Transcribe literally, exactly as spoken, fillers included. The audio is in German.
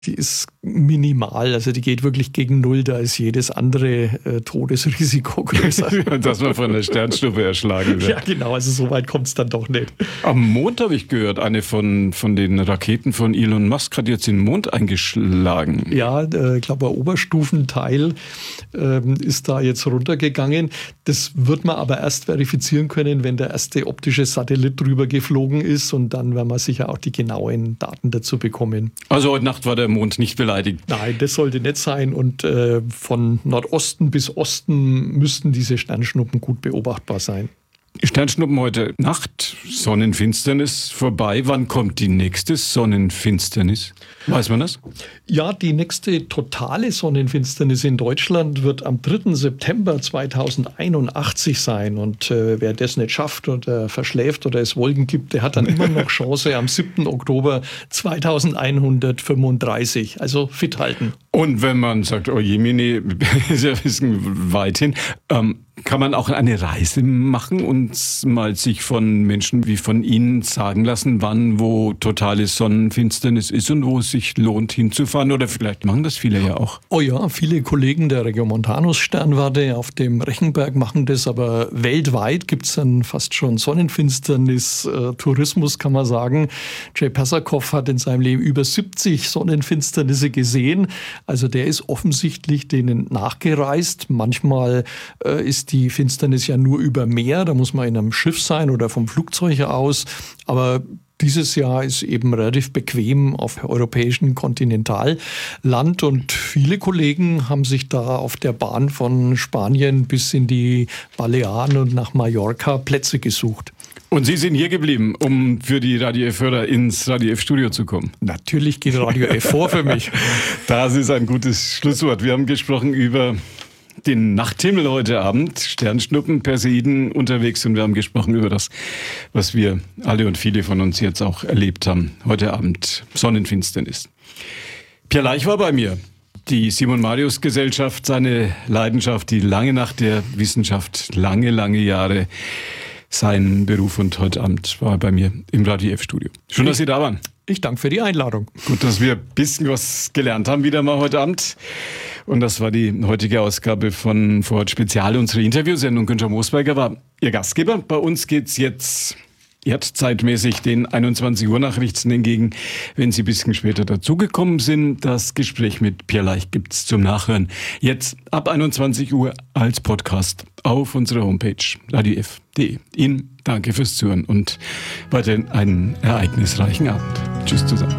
Die ist minimal, also die geht wirklich gegen Null, da ist jedes andere äh, Todesrisiko größer. Dass man von der Sternschnuppe erschlagen wird. Ja genau, also so weit kommt es dann doch nicht. Am Mond habe ich gehört, eine von, von den Raketen von Elon Musk hat jetzt den Mond eingeschlagen. Ja, äh, ich glaube, ein Oberstufenteil äh, ist da jetzt runtergegangen. Das wird man aber erst verifizieren können, wenn der erste optische Satellit drüber geflogen ist und dann werden wir sicher auch die genauen Daten dazu bekommen. Also heute Nacht war der Mond nicht beleidigt? Nein, das sollte nicht sein und äh, von Nordosten bis Osten müssten diese Sternschnuppen gut beobachtbar sein. Sternschnuppen heute Nacht, Sonnenfinsternis vorbei. Wann kommt die nächste Sonnenfinsternis? Weiß man das? Ja, die nächste totale Sonnenfinsternis in Deutschland wird am dritten September zweitausendeinundachtzig sein. Und äh, wer das nicht schafft oder verschläft oder es Wolken gibt, der hat dann immer noch Chance am siebten Oktober zweitausendeinhundertfünfunddreißig. Also fit halten. Und wenn man sagt, oh Jemini, ist ja ein bisschen weit hin, ähm, kann man auch eine Reise machen und mal sich von Menschen wie von Ihnen sagen lassen, wann wo totale Sonnenfinsternis ist und wo es sich lohnt hinzufahren? Oder vielleicht machen das viele ja auch. Oh ja, viele Kollegen der Regiomontanus-Sternwarte auf dem Rechenberg machen das, aber weltweit gibt es dann fast schon Sonnenfinsternis, äh, Tourismus kann man sagen. Jay Pasakow hat in seinem Leben über siebzig Sonnenfinsternisse gesehen. Also der ist offensichtlich denen nachgereist. Manchmal äh, ist die Finsternis ja nur über Meer, da muss man in einem Schiff sein oder vom Flugzeug aus. Aber dieses Jahr ist eben relativ bequem auf europäischem Kontinentalland und viele Kollegen haben sich da auf der Bahn von Spanien bis in die Balearen und nach Mallorca Plätze gesucht. Und Sie sind hier geblieben, um für die Radio F-Hörer ins Radio F-Studio zu kommen? Natürlich geht Radio F vor für mich. Das ist ein gutes Schlusswort. Wir haben gesprochen über den Nachthimmel heute Abend, Sternschnuppen, Perseiden unterwegs und wir haben gesprochen über das, was wir alle und viele von uns jetzt auch erlebt haben. Heute Abend Sonnenfinsternis. Pierre Leich war bei mir. Die Simon-Marius-Gesellschaft, seine Leidenschaft, die lange Nacht der Wissenschaft, lange, lange Jahre sein Beruf und heute Abend war er bei mir im Radio F-Studio. Schön, dass Sie da waren. Ich danke für die Einladung. Gut, dass wir ein bisschen was gelernt haben wieder mal heute Abend. Und das war die heutige Ausgabe von Vorort Spezial, unsere Interviewsendung. Günther Mosberger war Ihr Gastgeber. Bei uns geht's jetzt erdzeitmäßig den einundzwanzig Uhr Nachrichten entgegen. Wenn Sie ein bisschen später dazugekommen sind, das Gespräch mit Pierre Leich gibt's zum Nachhören. Jetzt ab einundzwanzig Uhr als Podcast auf unserer Homepage radio f punkt de. Ihnen danke fürs Zuhören und weiterhin einen ereignisreichen Abend. Tschüss zusammen.